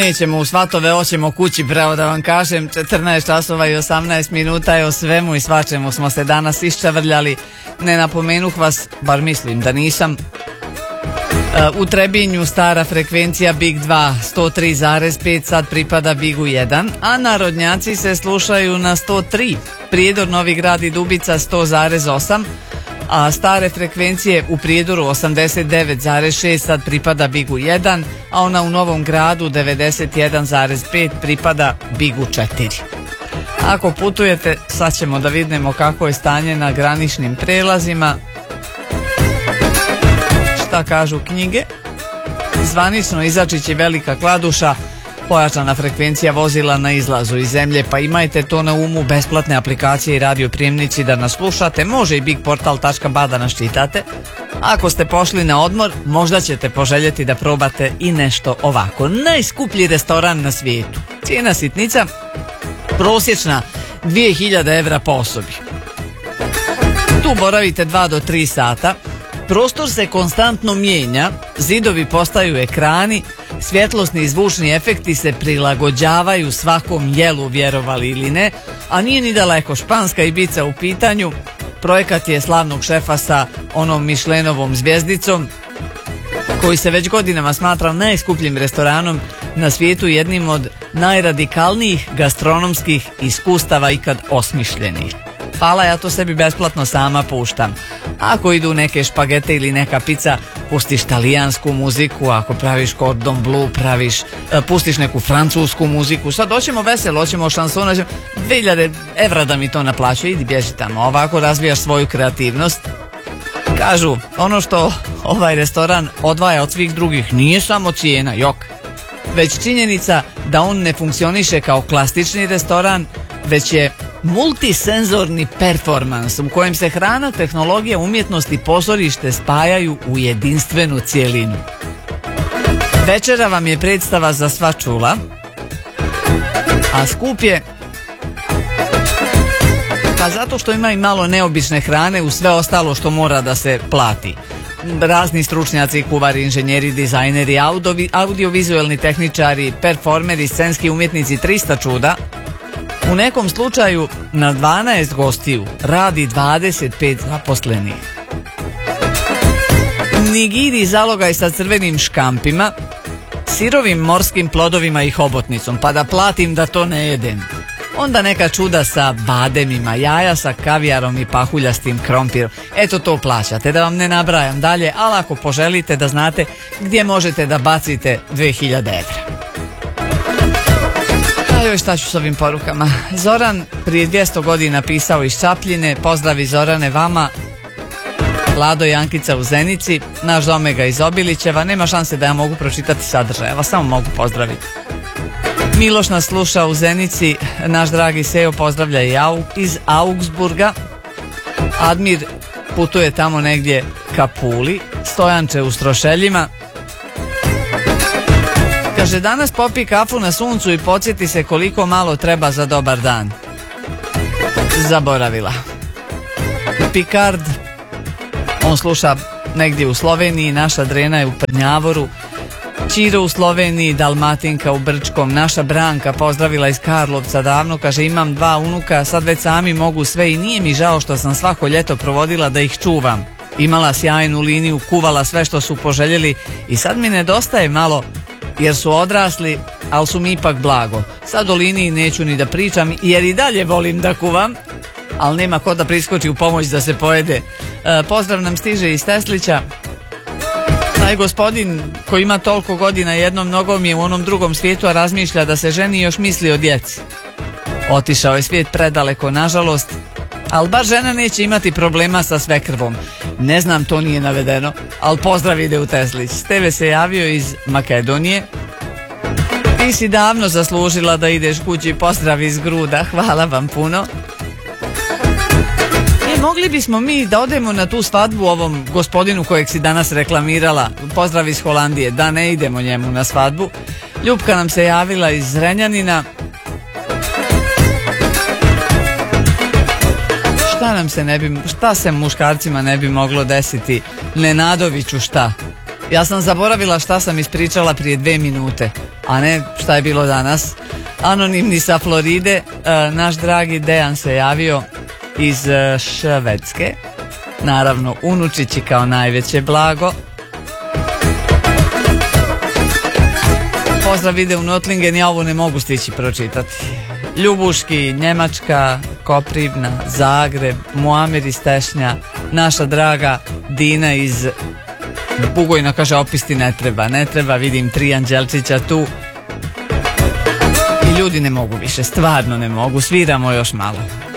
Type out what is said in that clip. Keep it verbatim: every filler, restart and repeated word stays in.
Nećemo u svatove, hoćemo kući, pravo da vam kažem. četrnaest časova i osamnaest minuta je, o svemu i svačemu smo se danas iščavrljali. Ne napomenuh vas, bar mislim da nisam. U Trebinju stara frekvencija Big dva sto tri zarez pet, sad pripada Bigu jedan, a narodnjaci se slušaju na sto tri. Prijedor, Novi Grad i Dubica sto zarez osam, a stare frekvencije u Prijedoru osamdeset devet zarez šest, sad pripada Bigu jedan, a ona u Novom Gradu devedeset jedan zarez pet pripada Bigu četiri. Ako putujete, sad ćemo da vidimo kako je stanje na graničnim prelazima. Šta kažu knjige? Zvanično Izačić i Velika Kladuša, pojačana frekvencija vozila na izlazu iz zemlje, pa imajte to na umu, besplatne aplikacije i radioprijemnici da nas slušate, može i bigportal tačka ba da nas čitate. Ako ste pošli na odmor, možda ćete poželjeti da probate i nešto ovako. Najskuplji restoran na svijetu. Cijena sitnica, prosječna dvije hiljade evra po osobi. Tu boravite dva do tri sata. Prostor se konstantno mijenja, zidovi postaju ekrani, svjetlosni i zvučni efekti se prilagođavaju svakom jelu, vjerovali ili ne, a nije ni daleko, Španska Ibiza u pitanju. Projekat je slavnog šefa sa onom Mišlenovom zvijezdicom, koji se već godinama smatra najskupljim restoranom na svijetu, jednim od najradikalnijih gastronomskih iskustava ikad osmišljenih. Hvala, ja to sebi besplatno sama puštam. Ako idu neke špagete ili neka pizza, pustiš talijansku muziku, ako praviš cordon bleu, praviš, pustiš neku francusku muziku. Sad hoćemo veselo, hoćemo šansona, dvije hiljade evra da mi to naplaćuje, idi bježi tamo, ovako razvijaš svoju kreativnost. Kažu, ono što ovaj restoran odvaja od svih drugih nije samo cijena, jok, već činjenica da on ne funkcioniše kao klasični restoran, već je multisenzorni performans u kojem se hrana, tehnologija, umjetnost i pozorište spajaju u jedinstvenu cijelinu. Večera vam je predstava za sva čula, a skup je pa zato što ima i malo neobične hrane u sve ostalo što mora da se plati. Razni stručnjaci, kuvari, inženjeri, dizajneri, audio, audiovizualni tehničari, performeri, scenski umjetnici, trista čuda. U nekom slučaju na dvanaest gostiju radi dvadeset pet zaposlenih. Nigiri zalogaj sa crvenim škampima, sirovim morskim plodovima i hobotnicom, pa da platim da to ne jedem. Onda neka čuda sa bademima, jaja sa kavijarom i pahuljastim krompirom. Eto to plaćate, da vam ne nabrajam dalje, ali ako poželite da znate gdje možete da bacite dvije hiljade evra. Joj, šta ću s ovim porukama? Zoran prije dvjesto godina pisao iz Čapljine. Pozdravi Zorane vama. Lado i Ankica u Zenici, naš Omega iz Obilićeva. Nema šanse da ja mogu pročitati sadržaj, evo samo mogu pozdraviti. Miloš nas sluša u Zenici, naš dragi Sejo pozdravlja i iz Augsburga. Admir putuje tamo negdje ka Puli. Stojanče u Strošeljima. Kaže, danas popi kafu na suncu i podsjeti se koliko malo treba za dobar dan. Zaboravila. Picard, on sluša negdje u Sloveniji, naša Drena je u Prnjavoru, Čiro u Sloveniji, Dalmatinka u Brčkom, naša Branka pozdravila iz Karlovca davno, kaže, imam dva unuka, sad već sami mogu sve i nije mi žao što sam svako ljeto provodila da ih čuvam. Imala sjajnu liniju, kuvala sve što su poželjeli i sad mi nedostaje malo jer su odrasli, ali su mi ipak blago. Sad o liniji neću ni da pričam, jer i dalje volim da kuvam, ali nema ko da priskoči u pomoć da se pojede. E, pozdrav nam stiže iz Teslića. Taj gospodin koji ima toliko godina jednom nogom je u onom drugom svijetu, a razmišlja da se ženi i još misli o djeci. Otišao je svijet predaleko, nažalost, ali bar žena neće imati problema sa svekrvom. Ne znam, to nije navedeno, ali pozdrav ide u Teslić. Steve se javio iz Makedonije. Ti si davno zaslužila da ideš kući, pozdrav iz Gruda, hvala vam puno. E, mogli bismo mi da odemo na tu svadbu ovom gospodinu kojeg si danas reklamirala, pozdrav iz Holandije, da ne idemo njemu na svadbu. Ljupka nam se javila iz Zrenjanina. Šta nam se ne bi, šta se muškarcima ne bi moglo desiti? Nenadoviću šta? Ja sam zaboravila šta sam ispričala prije dve minute, a ne šta je bilo danas. Anonimni sa Floride, e, naš dragi Dejan se javio iz e, Švedske. Naravno, unučići kao najveće blago. Pozdrav ide u Notlingen, ja ovo ne mogu stići pročitati. Ljubuški, Njemačka, Koprivna, Zagreb, Muamir iz Tešnja, naša draga Dina iz Bugojna kaže opisti ne treba, ne treba, vidim tri Anđelčića tu. I ljudi ne mogu više, stvarno ne mogu, sviramo još malo.